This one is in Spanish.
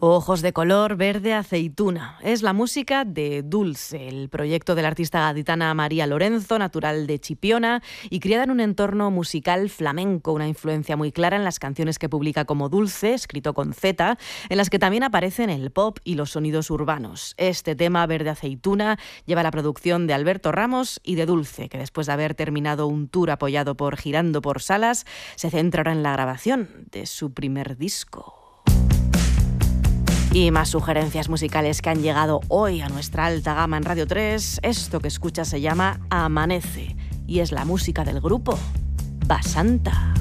Ojos de color verde aceituna. Es la música de Dulce, el proyecto de la artista gaditana María Lorenzo, natural de Chipiona y criada en un entorno musical flamenco, una influencia muy clara en las canciones que publica como Dulce, escrito con Z, en las que también aparecen el pop y los sonidos urbanos. Este tema, Verde aceituna, lleva la producción de Alberto Ramos y de Dulce, que después de haber terminado un tour apoyado por Girando por Salas, se centra ahora en la grabación de su primer disco. Y más sugerencias musicales que han llegado hoy a nuestra alta gama en Radio 3. Esto que escuchas se llama Amanece y es la música del grupo Basanta.